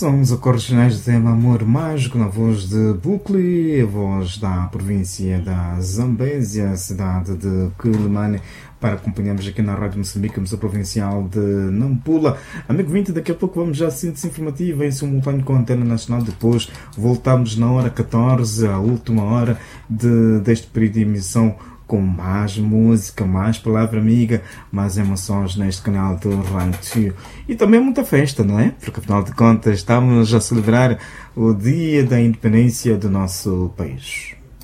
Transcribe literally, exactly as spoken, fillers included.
São os acordes finais do tema Amor Mágico, na voz de Bukli, a voz da província da Zambésia, cidade de Quelimane, para acompanharmos aqui na Rádio Moçambique, a provincial de Nampula. Amigo vinte, daqui a pouco vamos já à síntese informativa em simultâneo com a Antena Nacional. Depois voltamos na hora catorze, a última hora de, deste período de emissão, com mais música, mais palavra amiga, mais emoções neste canal do Rádio. E também muita festa, não é? Porque afinal de contas estamos a celebrar o Dia da Independência do nosso país.